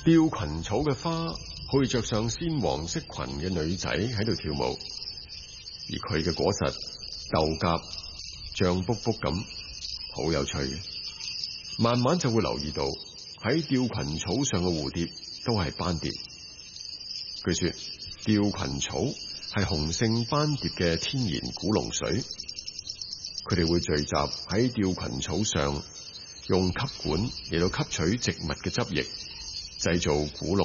吊裙草嘅花好似着上鮮黃色裙嘅女仔喺度跳舞，而佢嘅果實豆莢脹卜卜咁，好有趣嘅。慢慢就會留意到喺吊裙草上嘅蝴蝶都係斑蝶。據說吊裙草係雄性斑蝶嘅天然古龍水，佢哋會聚集喺吊裙草上，用吸管嚟到吸取植物嘅汁液，製造古龍